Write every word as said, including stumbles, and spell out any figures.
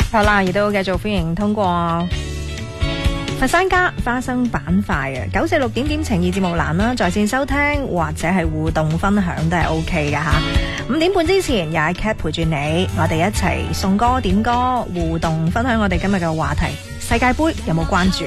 好啦，亦都繼續歡迎通過佛山家花生板塊嘅九四六點點情意節目欄啦，在線收聽或者係互動分享都係 O K 㗎吓。五點半之前有 Cat 陪住你，我哋一齊送歌點歌互動分享我哋今日嘅話題，世界盃有冇關注？